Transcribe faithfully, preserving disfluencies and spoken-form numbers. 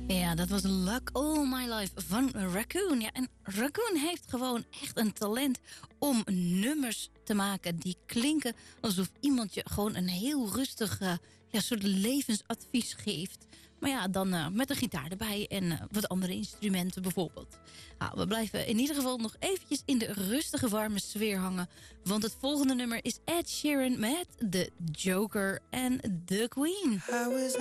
Ja, dat was Luck All My Life van Raccoon. Ja, en Raccoon heeft gewoon echt een talent om nummers te maken die klinken alsof iemand je gewoon een heel rustig uh, ja, soort levensadvies geeft. Maar ja, dan uh, met een gitaar erbij en uh, wat andere instrumenten bijvoorbeeld. Nou, we blijven in ieder geval nog eventjes in de rustige warme sfeer hangen. Want het volgende nummer is Ed Sheeran met The Joker en The Queen.